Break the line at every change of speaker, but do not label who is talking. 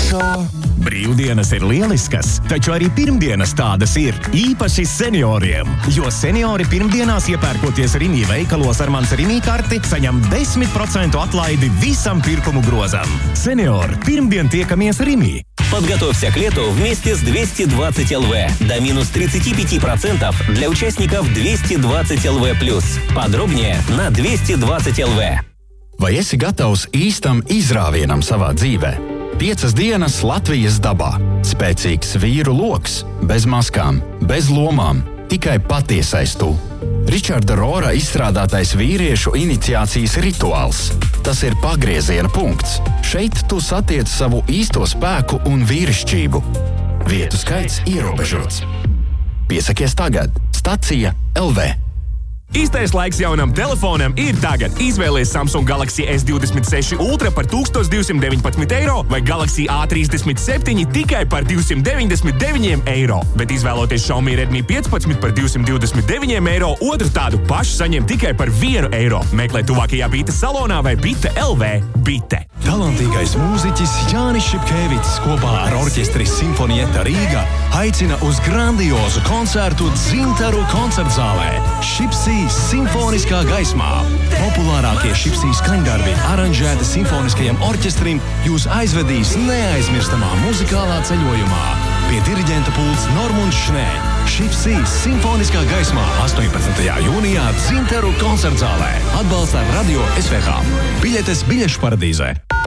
Brīvdienas ir lieliskas, taču arī pirmdienas tādas ir, īpaši senioriem. Jo seniori pirmdienās iepērkoties Rimi veikalos ar mans Rimi karti, saņem 10% atlaidi visam pirkumu grozam. Seniori, pirmdien tiekamies Rimi.
Подготовься к лету вместе с 220 ЛВ. До минус 35% для участников 220 ЛВ+. Подробнее на 220 ЛВ.
Vai esi gatavs īstam izrāvienam savā dzīvē? 5 dienas Latvijas dabā. Spēcīgs vīru loks, bez maskām, bez lomām, tikai patiesais tu. Ričarda Rora izstrādātais vīriešu iniciācijas rituāls. Tas ir pagrieziena punkts. Šeit tu satiec savu īsto spēku un vīrišķību. Vietu skaits ierobežots. Piesakies tagad. Stacija LV.
Īstais laiks jaunam telefonam ir tagad. Izvēlies Samsung Galaxy S26 Ultra par 1219 eiro vai Galaxy A37 tikai par 299 eiro. Bet izvēloties Xiaomi Redmi 15 par 229 eiro, otru tādu pašu saņem tikai par 1 eiro. Meklē tuvākajā Bite salonā vai Bite LV. Bite.
Talantīgais mūziķis Jānis Šipkēvics kopā ar orķestri Simfonieta Rīga aicina uz grandiozu koncertu Dzintaru koncertzālē. Šipsī simfoniskā gaismā. Populārākie Šipsī skaņdarbi aranžēti simfoniskajam orķestrim jūs aizvedīs neaizmirstamā muzikālā ceļojumā. Pie diriģenta pults Normunds Šnē. Šipsī simfoniskā gaismā 18. jūnijā Dzintaru koncertzālē. Atbalsta Radio SVH. Biļetes biļešu paradīzē.